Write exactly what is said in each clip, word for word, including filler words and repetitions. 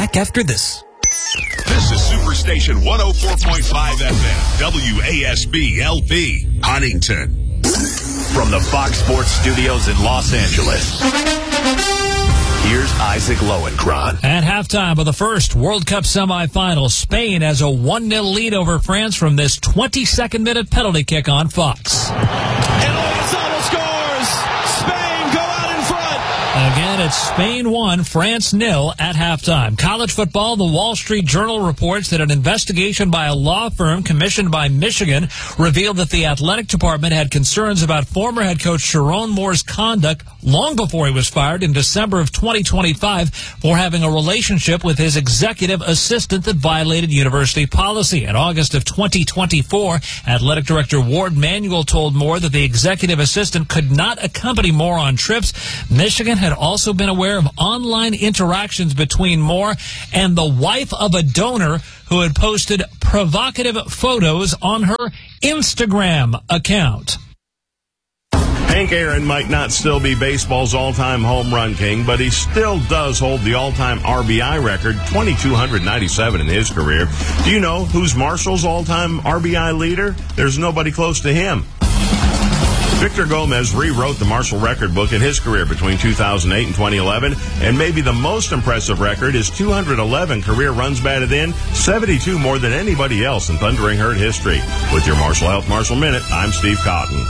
back after this. This is Superstation one oh four point five F M, W A S B L P, Huntington. From the Fox Sports Studios in Los Angeles, here's Isaac Lowenkron. At halftime of the first World Cup semifinal, Spain has a one nil lead over France from this twenty-second minute penalty kick on Fox. And Lozano scores! Spain go out in front! Again, it's Spain one, France nil at halftime. College football, the Wall Street Journal reports that an investigation by a law firm commissioned by Michigan revealed that the athletic department had concerns about former head coach Sharon Moore's conduct long before he was fired in December of twenty twenty-five for having a relationship with his executive assistant that violated university policy. In August of twenty twenty-four, athletic director Ward Manuel told Moore that the executive assistant could not accompany Moore on trips. Michigan had also been aware of online interactions between Moore and the wife of a donor who had posted provocative photos on her Instagram account. Hank Aaron might not still be baseball's all-time home run king, but he still does hold the all-time R B I record, two thousand two hundred ninety-seven in his career. Do you know who's Marshall's all-time R B I leader? There's nobody close to him. Victor Gomez rewrote the Marshall record book in his career between two thousand eight and twenty eleven, and maybe the most impressive record is two hundred eleven career runs batted in, seventy-two more than anybody else in Thundering Herd history. With your Marshall Health Marshall Minute, I'm Steve Cotton.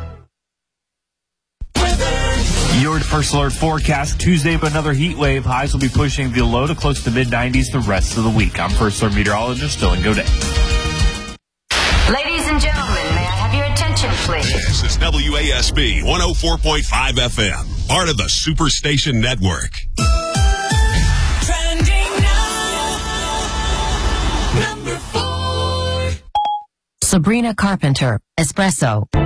Your First Alert forecast. Tuesday, but another heat wave. Highs will be pushing the low to close to mid nineties the rest of the week. I'm First Alert meteorologist Dylan Godet. Ladies and gentlemen, may I have your attention, please? This is W A S B one oh four point five F M, part of the Superstation Network. Trending now, number four. Sabrina Carpenter, Espresso.